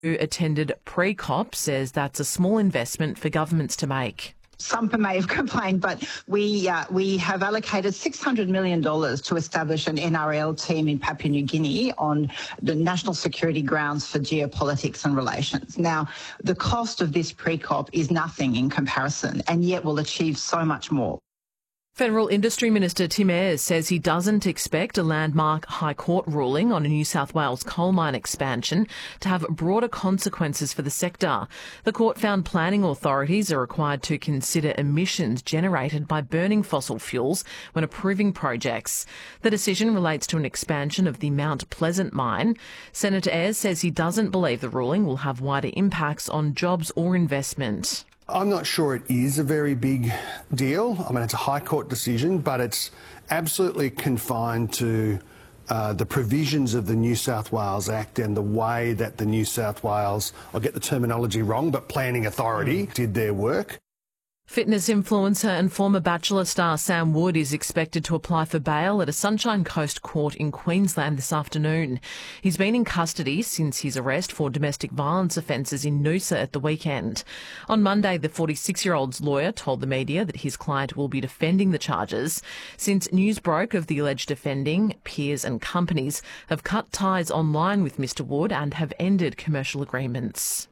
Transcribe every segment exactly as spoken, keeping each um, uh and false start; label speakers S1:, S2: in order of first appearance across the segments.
S1: who attended pre-COP says that's a small investment for governments to make.
S2: Some may have complained, but we uh, we have allocated six hundred million dollars to establish an N R L team in Papua New Guinea on the national security grounds for geopolitics and relations. Now, the cost of this pre-COP is nothing in comparison, and yet will achieve so much more.
S1: Federal Industry Minister Tim Ayres says he doesn't expect a landmark High Court ruling on a New South Wales coal mine expansion to have broader consequences for the sector. The court found planning authorities are required to consider emissions generated by burning fossil fuels when approving projects. The decision relates to an expansion of the Mount Pleasant mine. Senator Ayres says he doesn't believe the ruling will have wider impacts on jobs or investment.
S3: I'm not sure it is a very big deal. I mean, it's a High Court decision, but it's absolutely confined to uh, the provisions of the New South Wales Act and the way that the New South Wales, I'll get the terminology wrong, but Planning Authority did their work.
S1: Fitness influencer and former Bachelor star Sam Wood is expected to apply for bail at a Sunshine Coast court in Queensland this afternoon. He's been in custody since his arrest for domestic violence offences in Noosa at the weekend. On Monday, the forty-six-year-old's lawyer told the media that his client will be defending the charges. Since news broke of the alleged offending, peers and companies have cut ties online with Mr Wood and have ended commercial agreements.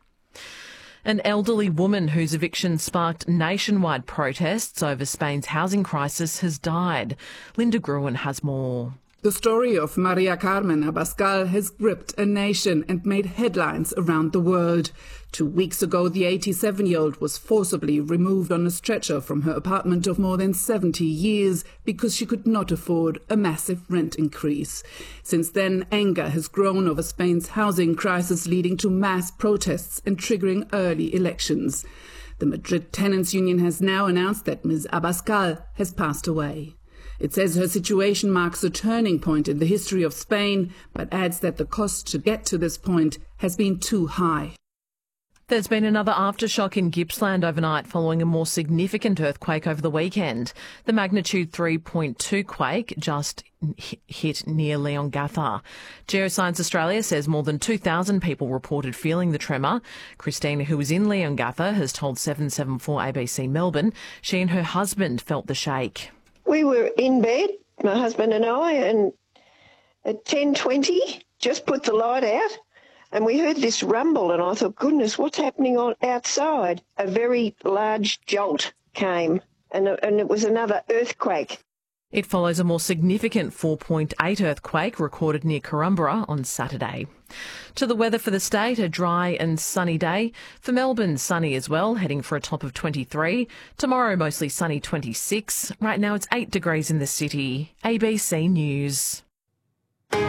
S1: An elderly woman whose eviction sparked nationwide protests over Spain's housing crisis has died. Linda Gruen has more.
S4: The story of Maria Carmen Abascal has gripped a nation and made headlines around the world. Two weeks ago, the eighty-seven-year-old was forcibly removed on a stretcher from her apartment of more than seventy years because she could not afford a massive rent increase. Since then, anger has grown over Spain's housing crisis, leading to mass protests and triggering early elections. The Madrid Tenants Union has now announced that Miz Abascal has passed away. It says her situation marks a turning point in the history of Spain, but adds that the cost to get to this point has been too high.
S1: There's been another aftershock in Gippsland overnight following a more significant earthquake over the weekend. The magnitude three point two quake just hit near Leongatha. Geoscience Australia says more than two thousand people reported feeling the tremor. Christina, who was in Leongatha, has told seven seven four A B C Melbourne she and her husband felt the shake.
S5: We were in bed, my husband and I, and at ten twenty, just put the light out, and we heard this rumble, and I thought, goodness, what's happening on outside? A very large jolt came, and, and it was another earthquake.
S1: It follows a more significant four point eight earthquake recorded near Corumba on Saturday. To the weather for the state, a dry and sunny day. For Melbourne, sunny as well, heading for a top of twenty-three. Tomorrow, mostly sunny, twenty-six. Right now, it's eight degrees in the city. A B C News.
S6: Good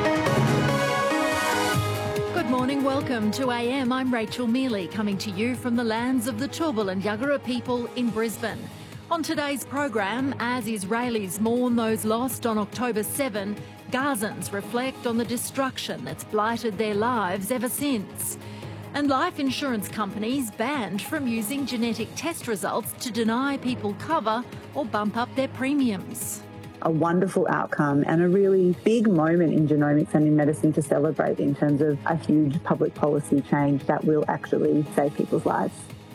S6: morning, welcome to A M. I'm Rachel Mealy, coming to you from the lands of the Turrbal and Yagara people in Brisbane. On today's program, as Israelis mourn those lost on October seventh, Gazans reflect on the destruction that's blighted their lives ever since. And life insurance companies banned from using genetic test results to deny people cover or bump up their premiums.
S7: A wonderful outcome and a really big moment in genomics and in medicine to celebrate in terms of a huge public policy change that will actually save people's lives.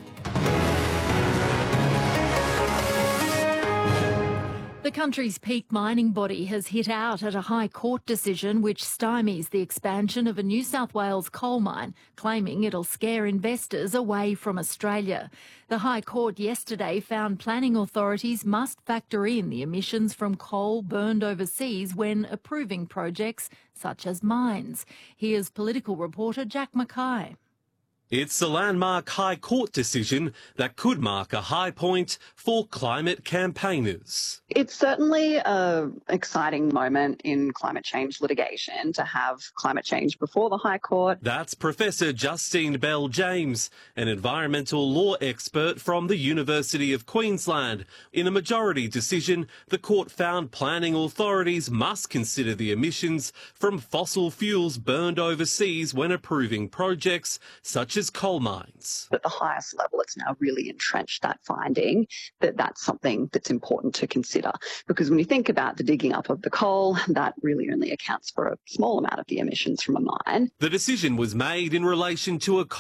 S6: The country's peak mining body has hit out at a High Court decision which stymies the expansion of a New South Wales coal mine, claiming it'll scare investors away from Australia. The High Court yesterday found planning authorities must factor in the emissions from coal burned overseas when approving projects such as mines. Here's political reporter Jack Mackay.
S8: It's a landmark High Court decision that could mark a high point for climate campaigners.
S9: It's certainly an exciting moment in climate change litigation to have climate change before the High Court.
S8: That's Professor Justine Bell-James, an environmental law expert from the University of Queensland. In a majority decision, the court found planning authorities must consider the emissions from fossil fuels burned overseas when approving projects such as coal mines.
S9: At the highest level, it's now really entrenched that finding that that's something that's important to consider. Because when you think about the digging up of the coal, that really only accounts for a small amount of the emissions from a mine.
S8: The decision was made in relation to a